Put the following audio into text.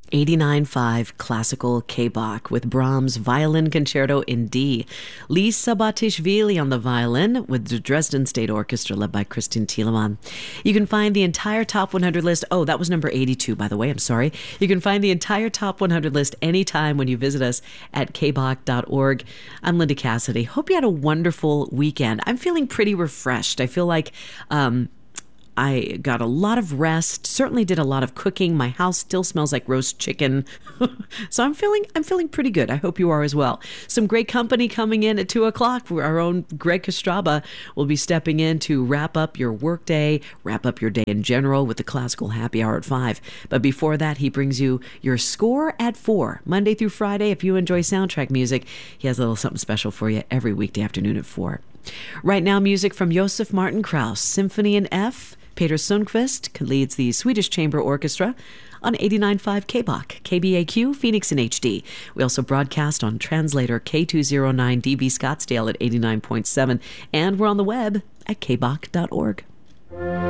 89.5 Classical K-Bach with Brahms' Violin Concerto in D. Lisa Batishvili on the violin with the Dresden State Orchestra led by Kristin Thielemann. You can find the entire Top 100 list. Oh, that was number 82, by the way. I'm sorry. You can find the entire Top 100 list anytime when you visit us at kbach.org. I'm Linda Cassidy. Hope you had a wonderful weekend. I'm feeling pretty refreshed. I feel like I got a lot of rest, certainly did a lot of cooking. My house still smells like roast chicken. So I'm feeling pretty good. I hope you are as well. Some great company coming in at 2 o'clock. Our own Greg Kostraba will be stepping in to wrap up your workday, wrap up your day in general with the classical happy hour at 5. But before that, he brings you your score at 4. Monday through Friday, if you enjoy soundtrack music, he has a little something special for you every weekday afternoon at 4. Right now, music from Josef Martin Krauss, Symphony in F. Peter Sundqvist leads the Swedish Chamber Orchestra on 89.5 KBAQ, KBAQ, Phoenix in HD. We also broadcast on translator K209 DB Scottsdale at 89.7, and we're on the web at kbach.org.